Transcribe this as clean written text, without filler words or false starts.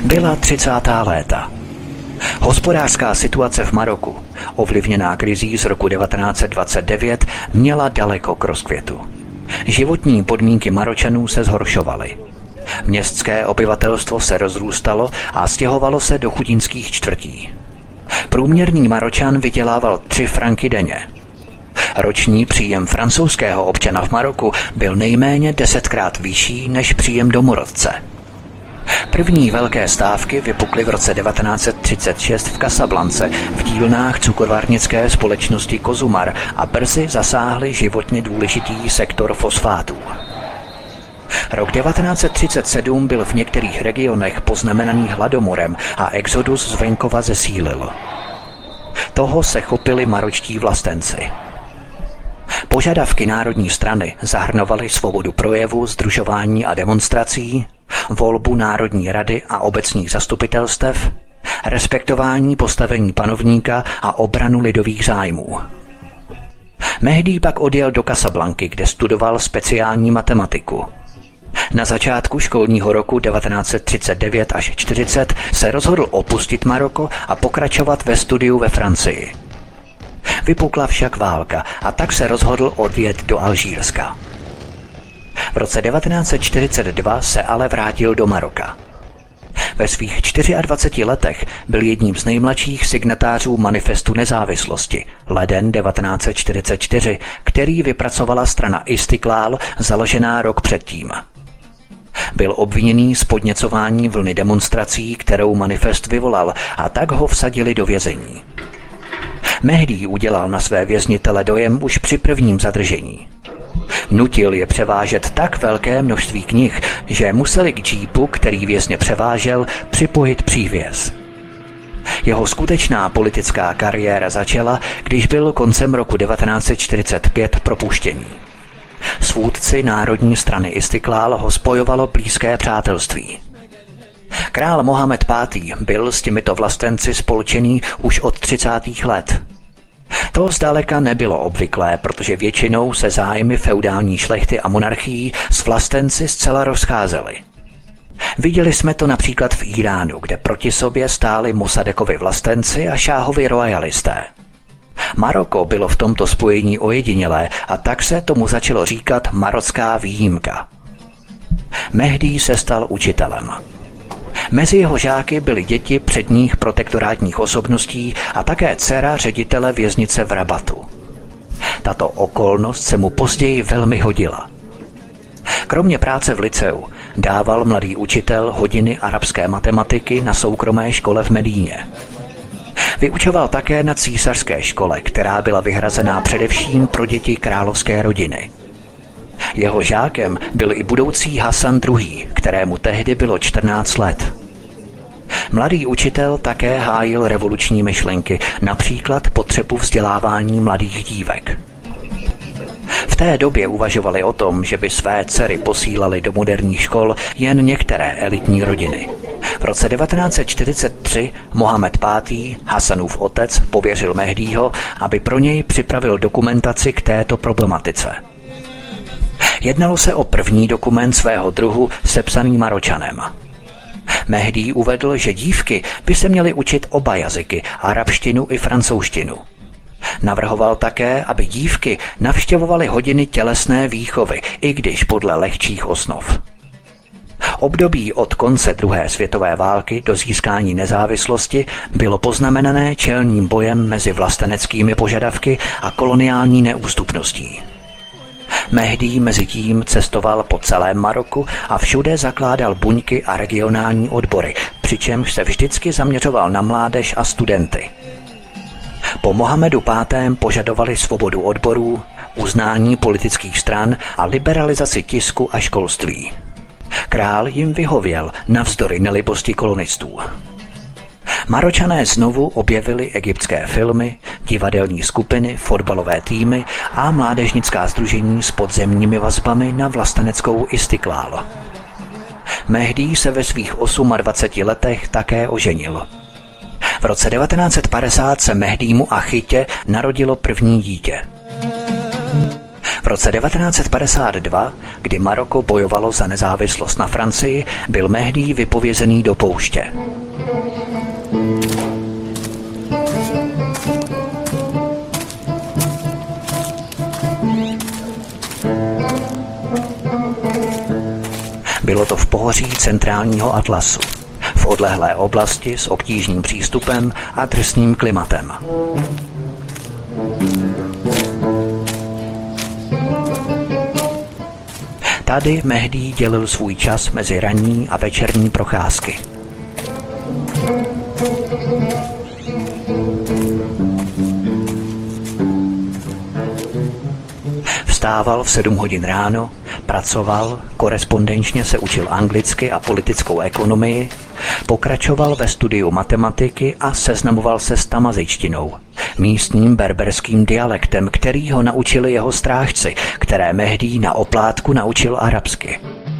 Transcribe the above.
Byla 30. léta. Hospodářská situace v Maroku, ovlivněná krizí z roku 1929, měla daleko k rozkvětu. Životní podmínky Maročanů se zhoršovaly. Městské obyvatelstvo se rozrůstalo a stěhovalo se do chudinských čtvrtí. Průměrný Maročan vydělával 3 franky denně. Roční příjem francouzského občana v Maroku byl nejméně 10krát vyšší než příjem domorodce. První velké stávky vypukly v roce 1936 v Casablance v dílnách cukrovarnické společnosti Cozumar a brzy zasáhly životně důležitý sektor fosfátů. Rok 1937 byl v některých regionech poznamenaný hladomorem a exodus z venkova zesílil. Toho se chopili maročtí vlastenci. Požadavky Národní strany zahrnovaly svobodu projevu, sdružování a demonstrací, volbu Národní rady a obecních zastupitelstev, respektování postavení panovníka a obranu lidových zájmů. Mehdi pak odjel do Casablanky, kde studoval speciální matematiku. Na začátku školního roku 1939 až 40 se rozhodl opustit Maroko a pokračovat ve studiu ve Francii. Vypukla však válka a tak se rozhodl odjet do Alžírska. V roce 1942 se ale vrátil do Maroka. Ve svých 24 letech byl jedním z nejmladších signatářů Manifestu nezávislosti, leden 1944, který vypracovala strana Istiklál, založená rok předtím. Byl obviněný z podněcování vlny demonstrací, kterou manifest vyvolal, a tak ho vsadili do vězení. Mehdi udělal na své věznitele dojem už při prvním zadržení. Nutil je převážet tak velké množství knih, že museli k džípu, který vězně převážel, připojit přívěs. Jeho skutečná politická kariéra začala, když byl koncem roku 1945 propuštěný. S vůdci Národní strany Istiklál ho spojovalo blízké přátelství. Král Mohamed V. byl s těmito vlastenci spolčený už od 30. let. To zdaleka nebylo obvyklé, protože většinou se zájmy feudální šlechty a monarchií s vlastenci zcela rozcházely. Viděli jsme to například v Íránu, kde proti sobě stáli Mossadekovi vlastenci a šáhovi royalisté. Maroko bylo v tomto spojení ojedinělé a tak se tomu začalo říkat marocká výjimka. Mehdi se stal učitelem. Mezi jeho žáky byly děti předních protektorátních osobností a také dcera ředitele věznice v Rabatu. Tato okolnost se mu později velmi hodila. Kromě práce v lyceu dával mladý učitel hodiny arabské matematiky na soukromé škole v Medíně. Vyučoval také na císařské škole, která byla vyhrazená především pro děti královské rodiny. Jeho žákem byl i budoucí Hasan II., kterému tehdy bylo 14 let. Mladý učitel také hájil revoluční myšlenky, například potřebu vzdělávání mladých dívek. V té době uvažovali o tom, že by své dcery posílali do moderních škol jen některé elitní rodiny. V roce 1943 Mohamed V., Hasanův otec, pověřil Mehdiho, aby pro něj připravil dokumentaci k této problematice. Jednalo se o první dokument svého druhu sepsaný Maročanem. Mehdi uvedl, že dívky by se měly učit oba jazyky, arabštinu i francouzštinu. Navrhoval také, aby dívky navštěvovaly hodiny tělesné výchovy, i když podle lehčích osnov. Období od konce druhé světové války do získání nezávislosti bylo poznamenané čelním bojem mezi vlasteneckými požadavky a koloniální neústupností. Mehdi mezitím cestoval po celém Maroku a všude zakládal buňky a regionální odbory, přičemž se vždycky zaměřoval na mládež a studenty. Po Mohamedu V. požadovali svobodu odborů, uznání politických stran a liberalizaci tisku a školství. Král jim vyhověl navzdory nelibosti kolonistů. Maročané znovu objevili egyptské filmy, divadelní skupiny, fotbalové týmy a mládežnická sdružení s podzemními vazbami na vlasteneckou Istiklál. Mehdi se ve svých 28 letech také oženil. V roce 1950 se Mehdímu Achitě narodilo první dítě. V roce 1952, kdy Maroko bojovalo za nezávislost na Francii, byl Mehdi vypovězený do pouště. Bylo to v pohoří centrálního Atlasu, v odlehlé oblasti s obtížným přístupem a drsným klimatem. Tady Mehdi dělil svůj čas mezi ranní a večerní procházky. Vstával v 7 hodin ráno, pracoval, korespondenčně se učil anglicky a politickou ekonomii, pokračoval ve studiu matematiky a seznamoval se s tamazičtinou, místním berberským dialektem, který ho naučili jeho strážci, které Mehdi na oplátku naučil arabsky.